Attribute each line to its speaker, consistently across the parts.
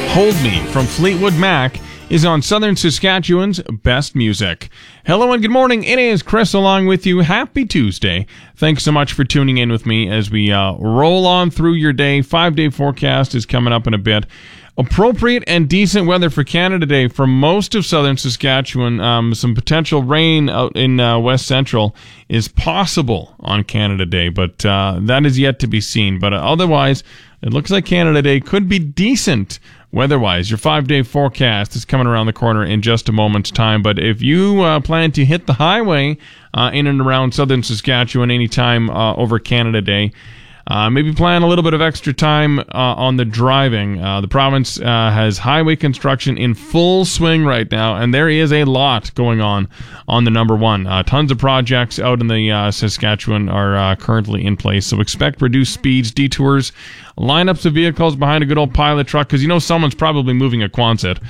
Speaker 1: Hold Me from Fleetwood Mac is on Southern Saskatchewan's Best Music. Hello and good morning. It is Chris along with you. Happy Tuesday. Thanks so much for tuning in with me as we roll on through your day. 5-day forecast is coming up in a bit. Appropriate and decent weather for Canada Day for most of southern Saskatchewan. Some potential rain out in West Central is possible on Canada Day, but that is yet to be seen. But otherwise, it looks like Canada Day could be decent weather-wise. Your 5-day forecast is coming around the corner in just a moment's time. But if you plan to hit the highway in and around southern Saskatchewan anytime over Canada Day, maybe plan a little bit of extra time on the driving. The province has highway construction in full swing right now, and there is a lot going on the number one. Tons of projects out in the Saskatchewan are currently in place, so expect reduced speeds, detours, lineups of vehicles behind a good old pilot truck, because you know someone's probably moving a Quonset.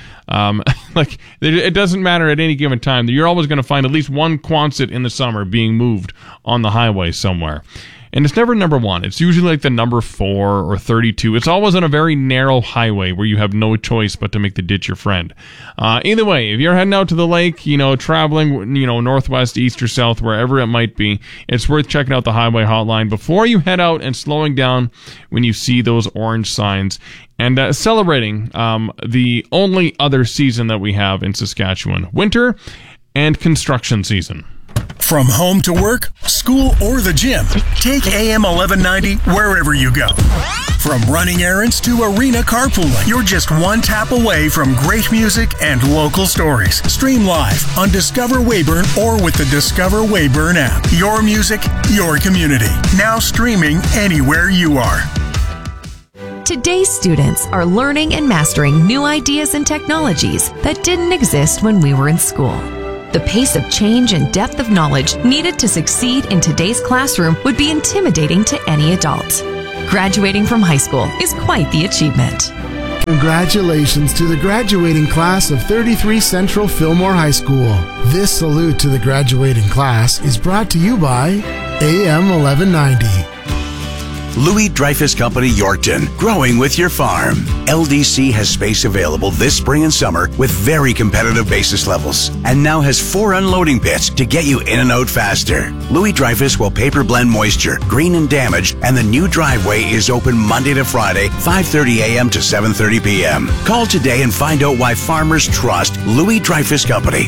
Speaker 1: It doesn't matter at any given time. You're always going to find at least one Quonset in the summer being moved on the highway somewhere. And it's never number one. It's usually like the number 4 or 32. It's always on a very narrow highway where you have no choice but to make the ditch your friend. Either way, if you're heading out to the lake, traveling, northwest, east, or south, wherever it might be, it's worth checking out the highway hotline before you head out and slowing down when you see those orange signs and celebrating the only other season that we have in Saskatchewan, winter and construction season.
Speaker 2: From home to work, school, or the gym, take AM 1190 wherever you go. From running errands to arena carpooling, you're just one tap away from great music and local stories. Stream live on Discover Weyburn or with the Discover Weyburn app. Your music, your community. Now streaming anywhere you are.
Speaker 3: Today's students are learning and mastering new ideas and technologies that didn't exist when we were in school. The pace of change and depth of knowledge needed to succeed in today's classroom would be intimidating to any adult. Graduating from high school is quite the achievement.
Speaker 4: Congratulations to the graduating class of 33 Central Fillmore High School. This salute to the graduating class is brought to you by AM 1190.
Speaker 5: Louis Dreyfus Company, Yorkton, growing with your farm. LDC has space available this spring and summer with very competitive basis levels and now has 4 unloading pits to get you in and out faster. Louis Dreyfus will paper blend moisture, green and damaged, and the new driveway is open Monday to Friday, 5:30 a.m. to 7:30 p.m. Call today and find out why farmers trust Louis Dreyfus Company,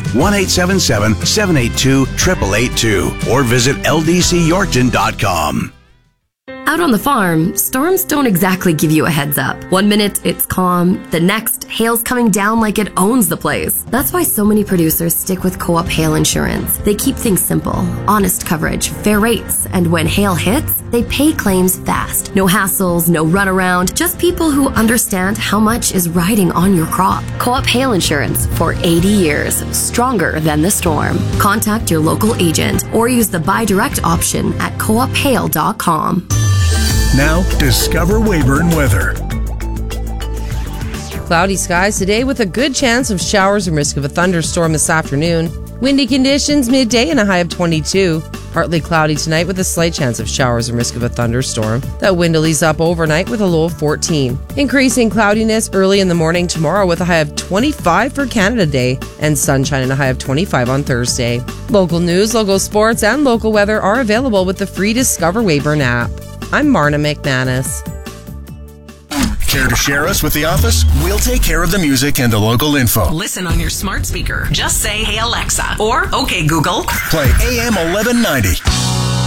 Speaker 5: 1-877-782-8882, or visit ldcyorkton.com.
Speaker 6: Out on the farm, storms don't exactly give you a heads up. One minute it's calm, the next hail's coming down like it owns the place. That's why so many producers stick with Co-op Hail Insurance. They keep things simple, honest coverage, fair rates, and when hail hits, they pay claims fast. No hassles, no runaround, just people who understand how much is riding on your crop. Co-op Hail Insurance for 80 years, stronger than the storm. Contact your local agent or use the buy direct option at coophail.com.
Speaker 2: Now, Discover Weyburn weather.
Speaker 7: Cloudy skies today with a good chance of showers and risk of a thunderstorm this afternoon. Windy conditions midday and a high of 22. Partly cloudy tonight with a slight chance of showers and risk of a thunderstorm. That wind will ease up overnight with a low of 14. Increasing cloudiness early in the morning tomorrow with a high of 25 for Canada Day and sunshine and a high of 25 on Thursday. Local news, local sports, and local weather are available with the free Discover Weyburn app. I'm Marna McManus.
Speaker 2: Care to share us with the office? We'll take care of the music and the local info.
Speaker 8: Listen on your smart speaker. Just say, "Hey Alexa," or "Okay Google."
Speaker 2: Play AM 1190.